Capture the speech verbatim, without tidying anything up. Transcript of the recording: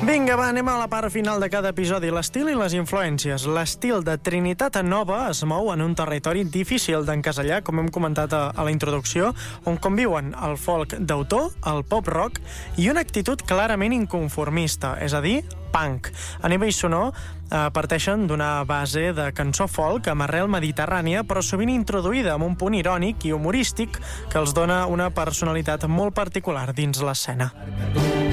Vinga, va, anem a la part final de cada episodi. L'estil i les influències. L'estil de Trinitat Nova es mou en un territori difícil d'encasellar, com hem comentat a, a la introducció, on conviuen el folk d'autor, el pop-rock i una actitud clarament inconformista, és a dir, punk. A nivell sonor, eh, parteixen d'una base de cançó folk amb arrel mediterrània, però sovint introduïda amb un punt irònic i humorístic que els dona una personalitat molt particular dins l'escena.